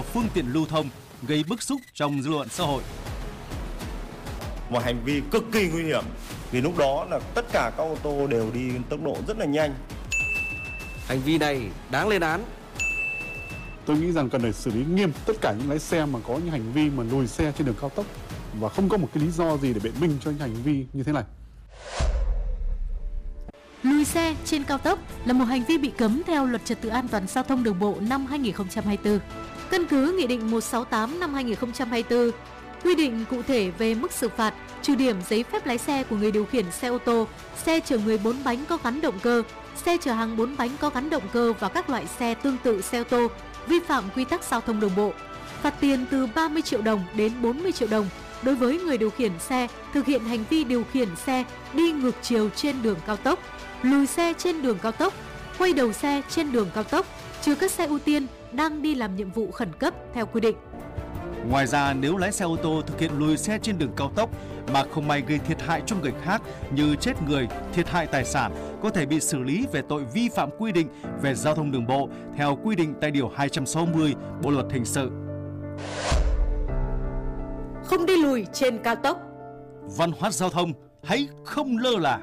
phương tiện lưu thông, gây bức xúc trong dư luận xã hội. Một hành vi cực kỳ nguy hiểm, vì lúc đó là tất cả các ô tô đều đi tốc độ rất là nhanh. Hành vi này đáng lên án. Tôi nghĩ rằng cần phải xử lý nghiêm tất cả những lái xe mà có những hành vi mà lùi xe trên đường cao tốc và không có một cái lý do gì để biện minh cho những hành vi như thế này. Lùi xe trên cao tốc là một hành vi bị cấm theo Luật Trật tự an toàn giao thông đường bộ năm 2024. Căn cứ Nghị định 168 năm 2024 quy định cụ thể về mức xử phạt, trừ điểm giấy phép lái xe của người điều khiển xe ô tô, xe chở người 4 bánh có gắn động cơ, xe chở hàng 4 bánh có gắn động cơ và các loại xe tương tự xe ô tô vi phạm quy tắc giao thông đường bộ. Phạt tiền từ 30 triệu đồng đến 40 triệu đồng đối với người điều khiển xe thực hiện hành vi điều khiển xe đi ngược chiều trên đường cao tốc, lùi xe trên đường cao tốc, quay đầu xe trên đường cao tốc, trừ các xe ưu tiên đang đi làm nhiệm vụ khẩn cấp theo quy định. Ngoài ra, nếu lái xe ô tô thực hiện lùi xe trên đường cao tốc mà không may gây thiệt hại cho người khác như chết người, thiệt hại tài sản, có thể bị xử lý về tội vi phạm quy định về giao thông đường bộ theo quy định tại điều 260 Bộ luật hình sự. Không đi lùi trên cao tốc. Văn hóa giao thông hãy không lơ là.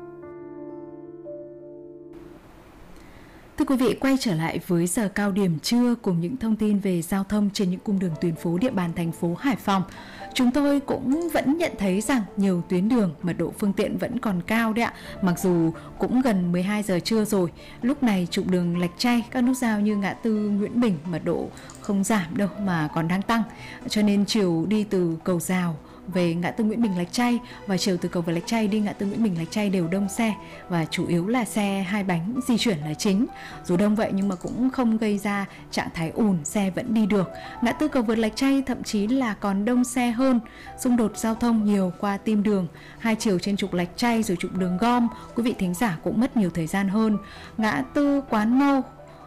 Thưa quý vị, quay trở lại với giờ cao điểm trưa cùng những thông tin về giao thông trên những cung đường tuyến phố địa bàn thành phố Hải Phòng. Chúng tôi cũng vẫn nhận thấy rằng nhiều tuyến đường mật độ phương tiện vẫn còn cao đấy ạ. Mặc dù cũng gần 12 giờ trưa rồi, lúc này trục đường Lạch Tray, các nút giao như ngã tư Nguyễn Bình mật độ không giảm đâu mà còn đang tăng. Cho nên chiều đi từ cầu Rào về ngã tư Nguyễn Bình Lạch Tray và chiều từ cầu về Lạch Tray đi ngã tư Nguyễn Bình Lạch Tray đều đông xe và chủ yếu là xe hai bánh di chuyển là chính. Dù đông vậy nhưng mà cũng không gây ra trạng thái ùn, xe vẫn đi được. Ngã tư cầu vượt Lạch Tray thậm chí là còn đông xe hơn. Xung đột giao thông nhiều qua tim đường, hai chiều trên trục Lạch Tray rồi trục đường Gom, quý vị thính giả cũng mất nhiều thời gian hơn. Ngã tư Quán Mâu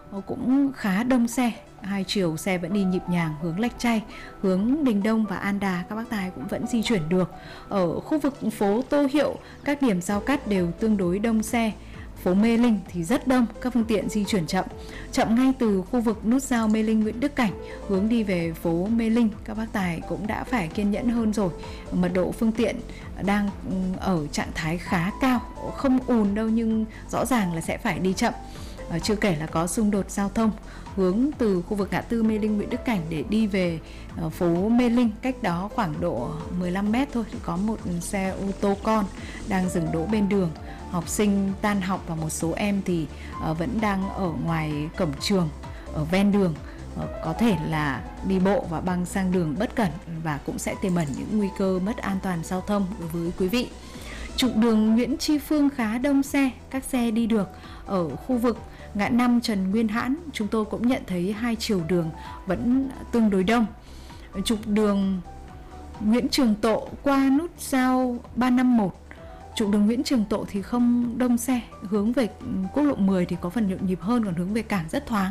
cũng khá đông xe, hai chiều xe vẫn đi nhịp nhàng, hướng Lạch Tray, hướng Đình Đông và An Đà các bác tài cũng vẫn di chuyển được. Ở khu vực phố Tô Hiệu, các điểm giao cắt đều tương đối đông xe. Phố Mê Linh thì rất đông, các phương tiện di chuyển chậm ngay từ khu vực nút giao Mê Linh Nguyễn Đức Cảnh hướng đi về phố Mê Linh, các bác tài cũng đã phải kiên nhẫn hơn rồi. Mật độ phương tiện đang ở trạng thái khá cao, không ùn đâu nhưng rõ ràng là sẽ phải đi chậm. Chưa kể là có xung đột giao thông hướng từ khu vực ngã tư Mê Linh Nguyễn Đức Cảnh để đi về phố Mê Linh, cách đó khoảng độ 15 mét thôi thì có một xe ô tô con đang dừng đỗ bên đường. Học sinh tan học và một số em thì vẫn đang ở ngoài cổng trường, ở ven đường, có thể là đi bộ và băng sang đường bất cẩn và cũng sẽ tiềm ẩn những nguy cơ mất an toàn giao thông đối với quý vị. Trục đường Nguyễn Tri Phương khá đông xe, các xe đi được. Ở khu vực ngã năm Trần Nguyên Hãn, chúng tôi cũng nhận thấy hai chiều đường vẫn tương đối đông. Trục đường Nguyễn Trường Tộ qua nút giao 351, trục đường Nguyễn Trường Tộ thì không đông xe, hướng về quốc lộ 10 thì có phần nhộn nhịp hơn, còn hướng về cảng rất thoáng.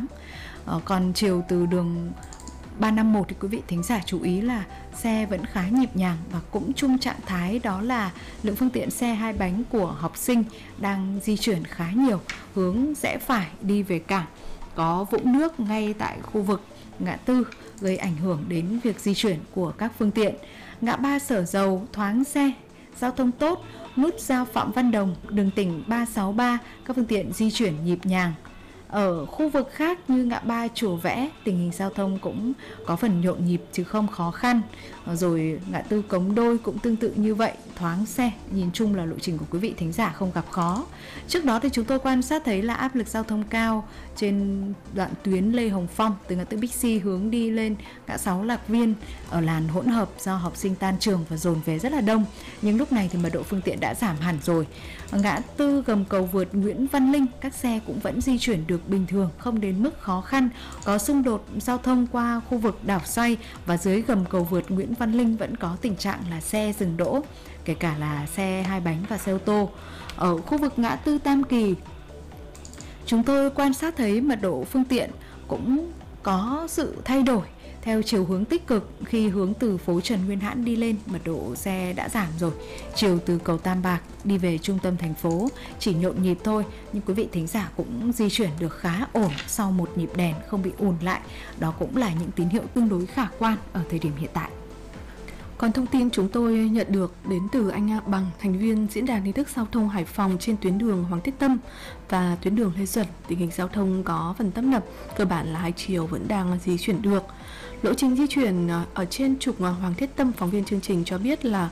Còn chiều từ đường 351 thì quý vị thính giả chú ý là xe vẫn khá nhịp nhàng và cũng chung trạng thái đó là lượng phương tiện xe hai bánh của học sinh đang di chuyển khá nhiều, hướng rẽ phải đi về cảng. Có vũng nước ngay tại khu vực ngã tư gây ảnh hưởng đến việc di chuyển của các phương tiện. Ngã ba Sở Dầu thoáng xe, giao thông tốt, nút giao Phạm Văn Đồng, đường tỉnh 363, các phương tiện di chuyển nhịp nhàng. Ở khu vực khác như ngã ba Chùa Vẽ, tình hình giao thông cũng có phần nhộn nhịp chứ không khó khăn. Rồi ngã tư Cống Đôi cũng tương tự như vậy, thoáng xe, nhìn chung là lộ trình của quý vị thính giả không gặp khó. Trước đó thì chúng tôi quan sát thấy là áp lực giao thông cao trên đoạn tuyến Lê Hồng Phong từ ngã tư Bixi hướng đi lên ngã 6 Lạc Viên ở làn hỗn hợp do học sinh tan trường và dồn về rất là đông. Nhưng lúc này thì mật độ phương tiện đã giảm hẳn rồi. Ngã tư gầm cầu vượt Nguyễn Văn Linh, các xe cũng vẫn di chuyển được bình thường, không đến mức khó khăn. Có xung đột giao thông qua khu vực đảo xoay và dưới gầm cầu vượt Nguyễn Văn Linh vẫn có tình trạng là xe dừng đỗ, kể cả là xe hai bánh và xe ô tô. Ở khu vực ngã tư Tam Kỳ, chúng tôi quan sát thấy mật độ phương tiện cũng có sự thay đổi theo chiều hướng tích cực khi hướng từ phố Trần Nguyên Hãn đi lên, mật độ xe đã giảm rồi. Chiều từ cầu Tam Bạc đi về trung tâm thành phố chỉ nhộn nhịp thôi, nhưng quý vị thính giả cũng di chuyển được khá ổn sau một nhịp đèn, không bị ùn lại. Đó cũng là những tín hiệu tương đối khả quan ở thời điểm hiện tại. Còn thông tin chúng tôi nhận được đến từ anh Bằng, thành viên Diễn đàn Ý thức Giao thông Hải Phòng trên tuyến đường Hoàng Thiết Tâm và tuyến đường Lê Duẩn, tình hình giao thông có phần tấp nập, cơ bản là hai chiều vẫn đang di chuyển được. Lộ trình di chuyển ở trên trục Hoàng Thiết Tâm, phóng viên chương trình cho biết là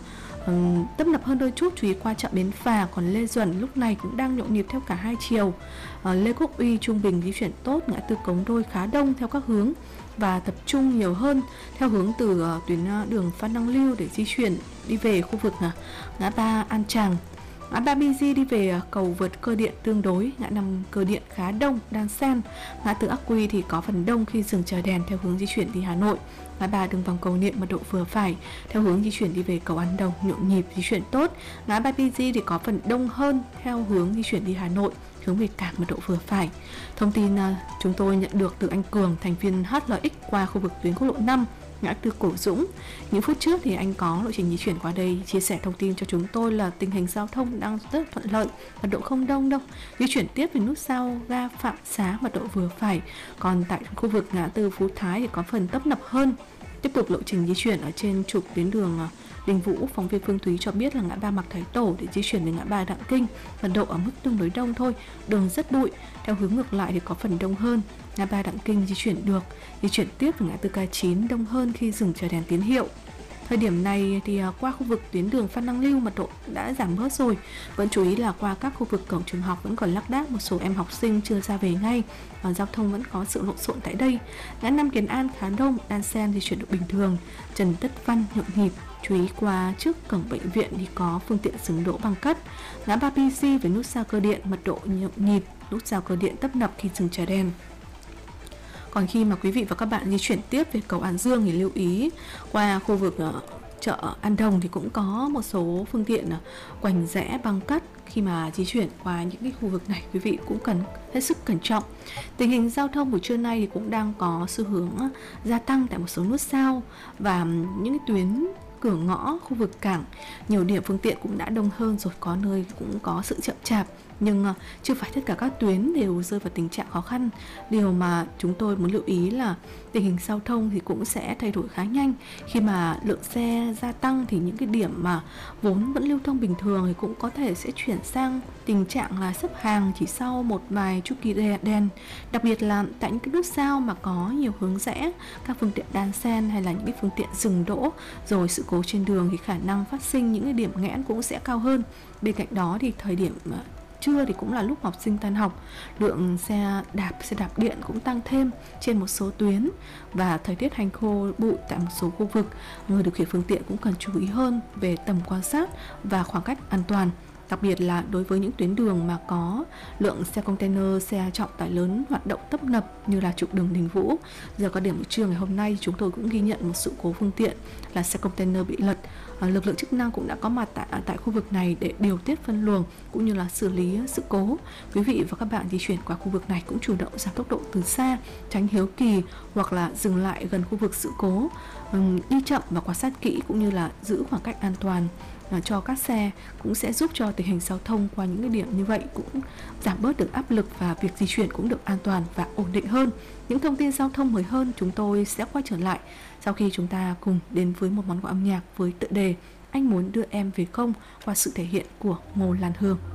tấp nập hơn đôi chút, chú ý qua chợ Bến Phà. Còn Lê Duẩn lúc này cũng đang nhộn nhịp theo cả hai chiều. Lê Quốc Uy trung bình di chuyển tốt, ngã tư Cống Đôi khá đông theo các hướng và tập trung nhiều hơn theo hướng từ tuyến đường Phan Đăng Lưu để di chuyển đi về khu vực ngã ba An Tràng. Ngã ba BG đi về cầu vượt Cơ Điện tương đối, ngã 5 Cơ Điện khá đông, đan xen. Ngã tư Ắc Quy thì có phần đông khi dừng chờ đèn theo hướng di chuyển đi Hà Nội. Ngã ba đường vòng cầu Niệm mật độ vừa phải theo hướng di chuyển đi về cầu An Đồng, nhộn nhịp di chuyển tốt. Ngã ba BG thì có phần đông hơn theo hướng di chuyển đi Hà Nội, hướng về cảng mật độ vừa phải. Thông tin chúng tôi nhận được từ anh Cường, thành viên HLX qua khu vực tuyến quốc lộ 5, ngã tư Cổ Dũng. Những phút trước thì anh có lộ trình di chuyển qua đây, chia sẻ thông tin cho chúng tôi là tình hình giao thông đang rất thuận lợi, mật độ không đông đâu. Di chuyển tiếp về nút giao ga Phạm Xá, mật độ vừa phải. Còn tại khu vực ngã tư Phú Thái thì có phần tấp nập hơn. Tiếp tục lộ trình di chuyển ở trên trục tuyến đường Đình Vũ, phóng viên Phương Thúy cho biết là ngã ba Mạc Thái Tổ để di chuyển đến ngã ba Đặng Kinh, mật độ ở mức tương đối đông thôi, đường rất bụi. Theo hướng ngược lại thì có phần đông hơn, ngã ba Đặng Kinh di chuyển được, di chuyển tiếp về ngã tư K9 đông hơn khi dừng chờ đèn tín hiệu. Thời điểm này thì qua khu vực tuyến đường Phan Đăng Lưu mật độ đã giảm bớt rồi. Vẫn chú ý là qua các khu vực cổng trường học vẫn còn lác đác một số em học sinh chưa ra về ngay. Giao thông vẫn có sự lộn xộn tại đây. Ngã 5 Kiến An khá đông, đan xen di chuyển được bình thường. Trần Tất Văn nhộn nhịp. Chú ý qua trước cổng bệnh viện thì có phương tiện dừng đỗ bằng cắt. Ngã 3 PC với nút giao Cơ Điện mật độ nhộn nhịp, nút giao Cơ Điện tấp nập khi dừng chờ đèn. Còn khi mà quý vị và các bạn di chuyển tiếp về cầu An Dương thì lưu ý qua khu vực chợ An Đồng thì cũng có một số phương tiện quành rẽ băng cắt. Khi mà di chuyển qua những cái khu vực này, quý vị cũng cần hết sức cẩn trọng. Tình hình giao thông buổi trưa nay thì cũng đang có xu hướng gia tăng tại một số nút giao và những cái tuyến cửa ngõ khu vực cảng. Nhiều điểm phương tiện cũng đã đông hơn rồi, có nơi cũng có sự chậm chạp, nhưng chưa phải tất cả các tuyến đều rơi vào tình trạng khó khăn. Điều mà chúng tôi muốn lưu ý là tình hình giao thông thì cũng sẽ thay đổi khá nhanh. Khi mà lượng xe gia tăng thì những cái điểm mà vốn vẫn lưu thông bình thường thì cũng có thể sẽ chuyển sang tình trạng là xếp hàng chỉ sau một vài chu kỳ đèn. Đặc biệt là tại những cái nút giao mà có nhiều hướng rẽ, các phương tiện đan xen hay là những cái phương tiện dừng đỗ rồi sự cố trên đường thì khả năng phát sinh những cái điểm nghẽn cũng sẽ cao hơn. Bên cạnh đó thì thời điểm trưa thì cũng là lúc học sinh tan học, lượng xe đạp điện cũng tăng thêm trên một số tuyến và thời tiết hành khô bụi tại một số khu vực, người điều khiển phương tiện cũng cần chú ý hơn về tầm quan sát và khoảng cách an toàn. Đặc biệt là đối với những tuyến đường mà có lượng xe container, xe trọng tải lớn hoạt động tấp nập như là trục đường Đình Vũ. Giờ có điểm buổi trưa ngày hôm nay chúng tôi cũng ghi nhận một sự cố phương tiện là xe container bị lật. Lực lượng chức năng cũng đã có mặt tại khu vực này để điều tiết phân luồng cũng như là xử lý sự cố. Quý vị và các bạn di chuyển qua khu vực này cũng chủ động giảm tốc độ từ xa, tránh hiếu kỳ hoặc là dừng lại gần khu vực sự cố, đi chậm và quan sát kỹ cũng như là giữ khoảng cách an toàn cho các xe, cũng sẽ giúp cho tình hình giao thông qua những cái điểm như vậy cũng giảm bớt được áp lực và việc di chuyển cũng được an toàn và ổn định hơn. Những thông tin giao thông mới hơn chúng tôi sẽ quay trở lại sau khi chúng ta cùng đến với một món quà âm nhạc với tựa đề Anh Muốn Đưa Em Về Không qua sự thể hiện của Ngô Lan Hương.